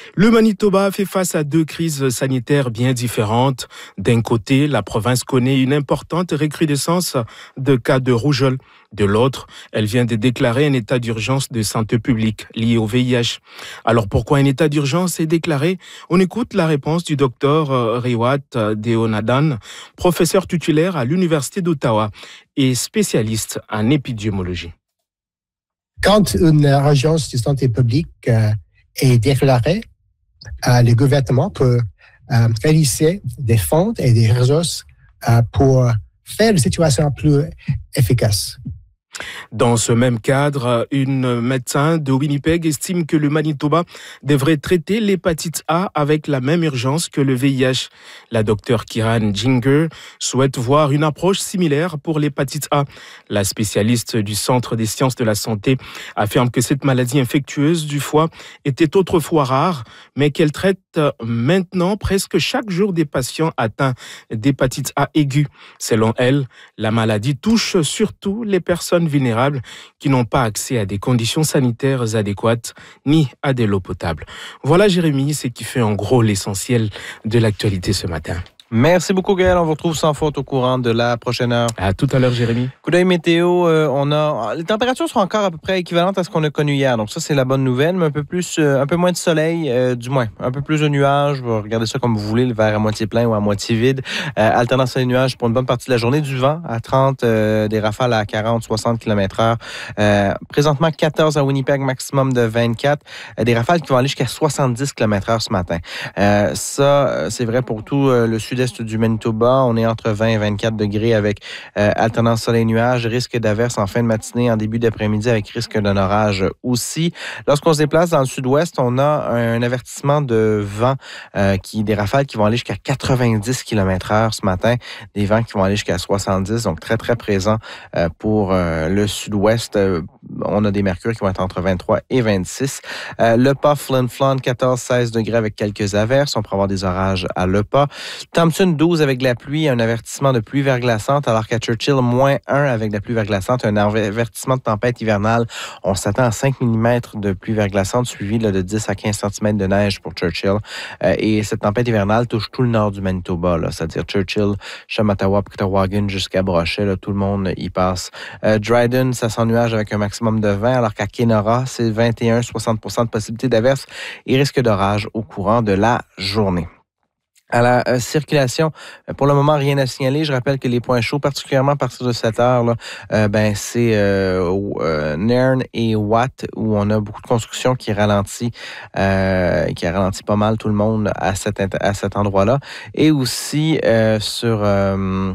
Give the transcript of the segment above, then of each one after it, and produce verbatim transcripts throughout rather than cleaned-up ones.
Le Manitoba fait face à deux crises sanitaires bien différentes. D'un côté, la province connaît une importante recrudescence de cas de rougeole. De l'autre, elle vient de déclarer un état d'urgence de santé publique lié au V I H. Alors pourquoi un état d'urgence est déclaré? On écoute la réponse du docteur Riwat Deonadan, professeur titulaire à l'Université d'Ottawa et spécialiste en épidémiologie. Quand une urgence de santé publique euh, est déclarée, euh, le gouvernement peut euh, réaliser des fonds et des ressources euh, pour faire la situation plus efficace. Dans ce même cadre, une médecin de Winnipeg estime que le Manitoba devrait traiter l'hépatite A avec la même urgence que le V I H. La docteure Kiran Ginger souhaite voir une approche similaire pour l'hépatite A. La spécialiste du Centre des sciences de la santé affirme que cette maladie infectieuse du foie était autrefois rare, mais qu'elle traite maintenant presque chaque jour des patients atteints d'hépatite A aiguë. Selon elle, la maladie touche surtout les personnes vulnérables qui n'ont pas accès à des conditions sanitaires adéquates ni à de l'eau potable. Voilà Jérémy, c'est qui fait en gros l'essentiel de l'actualité ce matin. Merci beaucoup, Gaël. On vous retrouve sans faute au courant de la prochaine heure. À tout à l'heure, Jérémy. Coup d'œil météo, euh, on a... Les températures sont encore à peu près équivalentes à ce qu'on a connu hier. Donc ça, c'est la bonne nouvelle, mais un peu plus, euh, un peu moins de soleil, euh, du moins. Un peu plus de nuages. Vous regardez ça comme vous voulez, le verre à moitié plein ou à moitié vide. Euh, alternance à des nuages pour une bonne partie de la journée. Du vent à trente, euh, des rafales à quarante, soixante kilomètres heure. Euh, présentement, quatorze à Winnipeg, maximum de vingt-quatre. Euh, des rafales qui vont aller jusqu'à soixante-dix kilomètres heure ce matin. Euh, ça, c'est vrai pour tout euh, le sud est du Manitoba. On est entre vingt et vingt-quatre degrés avec euh, alternance soleil-nuage, risque d'averse en fin de matinée, en début d'après-midi avec risque d'un orage aussi. Lorsqu'on se déplace dans le sud-ouest, on a un avertissement de vent, euh, qui, des rafales qui vont aller jusqu'à quatre-vingt-dix kilomètres heure ce matin, des vents qui vont aller jusqu'à soixante-dix, donc très très présent euh, pour euh, le sud-ouest. Euh, on a des mercures qui vont être entre vingt-trois et vingt-six. Euh, le pas, Flin Flon, quatorze à seize degrés avec quelques averses. On pourra avoir des orages à le pas. Thompson, douze avec de la pluie, un avertissement de pluie verglaçante, alors qu'à Churchill, moins un avec de la pluie verglaçante, un avertissement de tempête hivernale. On s'attend à cinq millimètres de pluie verglaçante, suivi là, de dix à quinze centimètres de neige pour Churchill. Euh, et cette tempête hivernale touche tout le nord du Manitoba, là, c'est-à-dire Churchill, Shamattawa, Pictawagan jusqu'à Brochet, là, tout le monde y passe. Euh, Dryden, ça s'ennuage avec un maximum de vingt, alors qu'à Kenora, c'est vingt et un à soixante pour cent de possibilité d'averse et risque d'orage au courant de la journée. À la euh, circulation, pour le moment, rien à signaler. Je rappelle que les points chauds, particulièrement à partir de cette heure, là, euh, ben, c'est euh, euh, Nairn et Watt, où on a beaucoup de construction qui ralentit, euh, qui ralentit pas mal tout le monde à cet, à cet endroit-là. Et aussi euh, sur... Euh,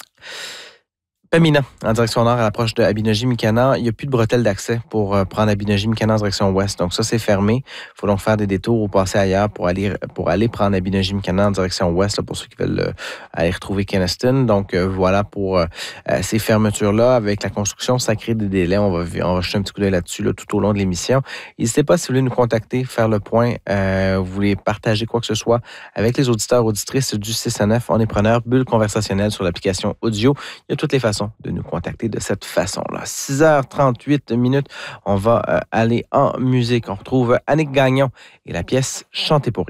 Pembina, en direction nord, à l'approche de Abinogi-Mikana. Il n'y a plus de bretelles d'accès pour euh, prendre Abinogi-Mikana en direction ouest. Donc ça, c'est fermé. Il faut donc faire des détours ou passer ailleurs pour aller, pour aller prendre Abinogi-Mikana en direction ouest, là, pour ceux qui veulent euh, aller retrouver Keniston. Donc euh, voilà pour euh, ces fermetures-là. Avec la construction, ça crée des délais. On va, on va jeter un petit coup d'œil là-dessus là, tout au long de l'émission. N'hésitez pas, si vous voulez nous contacter, faire le point, euh, vous voulez partager quoi que ce soit avec les auditeurs, auditrices du six à neuf. On est preneur, bulle conversationnelle sur l'application audio. Il y a toutes les façons de nous contacter de cette façon-là. six heures trente-huit minutes, on va euh, aller en musique. On retrouve Annick Gagnon et la pièce « Chantez pour rien ».